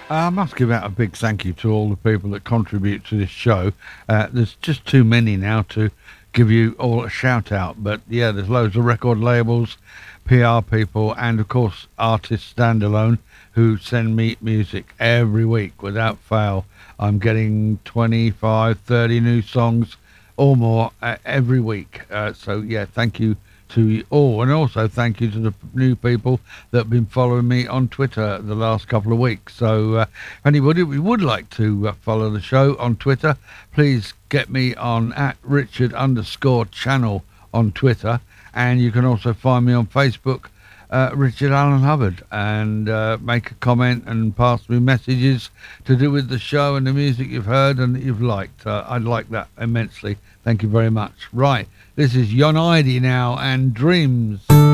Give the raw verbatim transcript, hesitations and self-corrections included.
I must give out a big thank you to all the people that contribute to this show. Uh, there's just too many now to give you all a shout out, but yeah, there's loads of record labels, P R people, and of course artists standalone who send me music every week without fail. I'm getting twenty-five, thirty new songs or more uh, every week. Uh, so yeah, thank you to you all, and also thank you to the new people that have been following me on Twitter the last couple of weeks. So uh, if anybody would like to uh, follow the show on Twitter, please get me on at Richard underscore channel on Twitter, and you can also find me on Facebook, uh, Richard Allen Hubbard, and uh, make a comment and pass me messages to do with the show and the music you've heard and that you've liked. Uh, I'd like that immensely. Thank you very much. Right, this is Yon Idy now and Dreams.